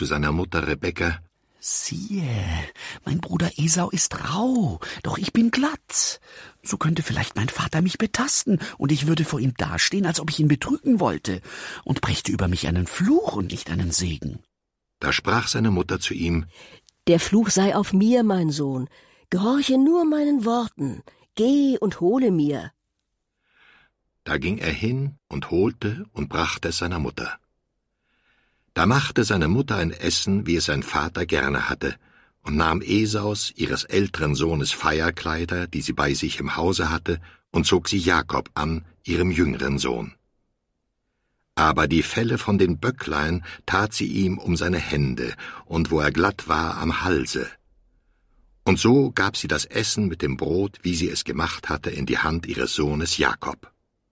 zu seiner Mutter Rebekka: »Siehe, mein Bruder Esau ist rau, doch ich bin glatt. So könnte vielleicht mein Vater mich betasten, und ich würde vor ihm dastehen, als ob ich ihn betrügen wollte, und brächte über mich einen Fluch und nicht einen Segen.« Da sprach seine Mutter zu ihm: »Der Fluch sei auf mir, mein Sohn. Gehorche nur meinen Worten. Geh und hole mir.« Da ging er hin und holte und brachte es seiner Mutter. Da machte seine Mutter ein Essen, wie es sein Vater gerne hatte, und nahm Esaus, ihres älteren Sohnes, Feierkleider, die sie bei sich im Hause hatte, und zog sie Jakob an, ihrem jüngeren Sohn. Aber die Felle von den Böcklein tat sie ihm um seine Hände, und wo er glatt war, am Halse. Und so gab sie das Essen mit dem Brot, wie sie es gemacht hatte, in die Hand ihres Sohnes Jakob.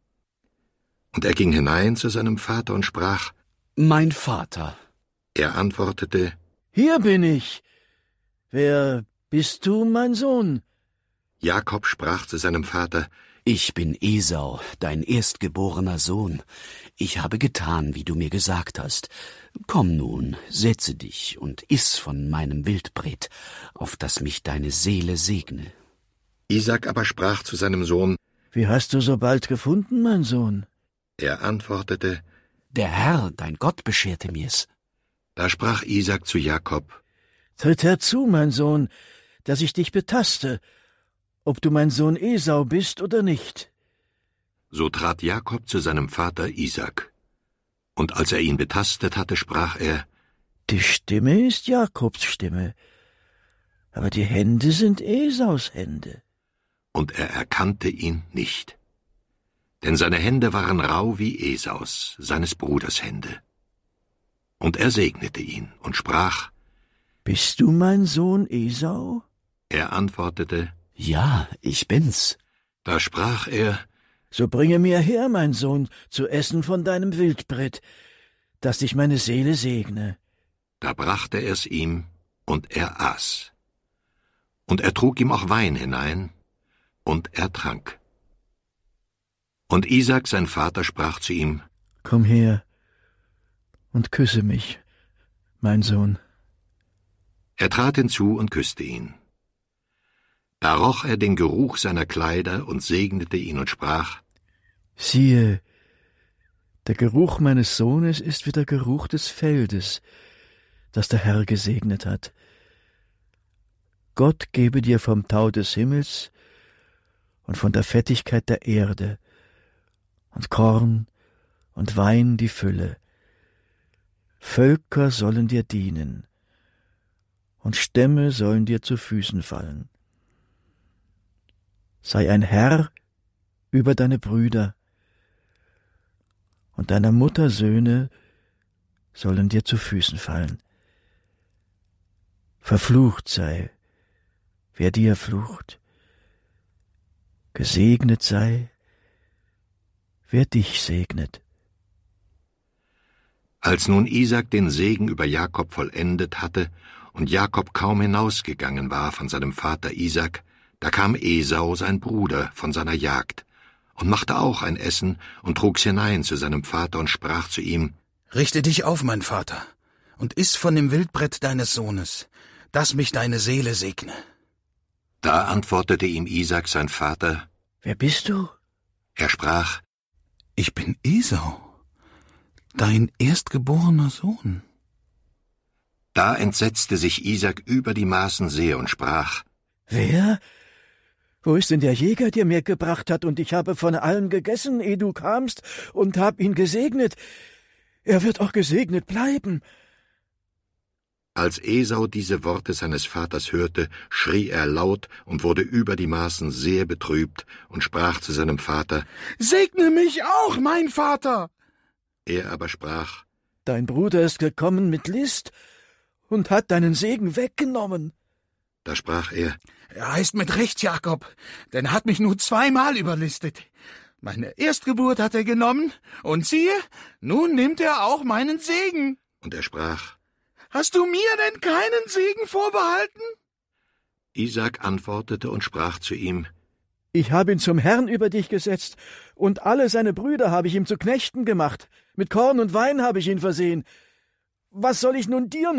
Und er ging hinein zu seinem Vater und sprach: »Mein Vater.« Er antwortete: »Hier bin ich. Wer bist du, mein Sohn?« Jakob sprach zu seinem Vater: »Ich bin Esau, dein erstgeborener Sohn. Ich habe getan, wie du mir gesagt hast. Komm nun, setze dich und iss von meinem Wildbret, auf dass mich deine Seele segne.« Isaak aber sprach zu seinem Sohn: »Wie hast du so bald gefunden, mein Sohn?« Er antwortete: »Der Herr, dein Gott, bescherte mir's.« Da sprach Isaak zu Jakob: »Tritt herzu, mein Sohn, dass ich dich betaste, ob du mein Sohn Esau bist oder nicht.« So trat Jakob zu seinem Vater Isaak. Und als er ihn betastet hatte, sprach er: »Die Stimme ist Jakobs Stimme, aber die Hände sind Esaus Hände.« Und er erkannte ihn nicht. Denn seine Hände waren rau wie Esaus, seines Bruders Hände. Und er segnete ihn und sprach: »Bist du mein Sohn Esau?« Er antwortete: »Ja, ich bin's.« Da sprach er: »So bringe mir her, mein Sohn, zu essen von deinem Wildbret, dass dich meine Seele segne.« Da brachte er's ihm, und er aß. Und er trug ihm auch Wein hinein, und er trank. Und Isaak, sein Vater, sprach zu ihm: »Komm her und küsse mich, mein Sohn.« Er trat hinzu und küsste ihn. Da roch er den Geruch seiner Kleider und segnete ihn und sprach: »Siehe, der Geruch meines Sohnes ist wie der Geruch des Feldes, das der Herr gesegnet hat. Gott gebe dir vom Tau des Himmels und von der Fettigkeit der Erde und Korn und Wein die Fülle. Völker sollen dir dienen, und Stämme sollen dir zu Füßen fallen. Sei ein Herr über deine Brüder, und deiner Mutter Söhne sollen dir zu Füßen fallen. Verflucht sei, wer dir flucht. Gesegnet sei, wer dich segnet.« Als nun Isaak den Segen über Jakob vollendet hatte und Jakob kaum hinausgegangen war von seinem Vater Isaak, da kam Esau, sein Bruder, von seiner Jagd und machte auch ein Essen und trug's hinein zu seinem Vater und sprach zu ihm: »Richte dich auf, mein Vater, und iss von dem Wildbret deines Sohnes, dass mich deine Seele segne.« Da antwortete ihm Isaak, sein Vater: »Wer bist du?« Er sprach: »Ich bin Esau, dein erstgeborener Sohn.« Da entsetzte sich Isaak über die Maßen sehr und sprach: »Wer? Wo ist denn der Jäger, der mir gebracht hat, und ich habe von allem gegessen, ehe du kamst, und hab ihn gesegnet? Er wird auch gesegnet bleiben.« Als Esau diese Worte seines Vaters hörte, schrie er laut und wurde über die Maßen sehr betrübt und sprach zu seinem Vater: »Segne mich auch, mein Vater!« Er aber sprach: »Dein Bruder ist gekommen mit List und hat deinen Segen weggenommen.« Da sprach er: »Er heißt mit Recht Jakob, denn er hat mich nur 2-mal überlistet. Meine Erstgeburt hat er genommen, und siehe, nun nimmt er auch meinen Segen.« Und er sprach: »Hast du mir denn keinen Segen vorbehalten?« Isaak antwortete und sprach zu ihm: »Ich habe ihn zum Herrn über dich gesetzt, und alle seine Brüder habe ich ihm zu Knechten gemacht. Mit Korn und Wein habe ich ihn versehen. Was soll ich nun dir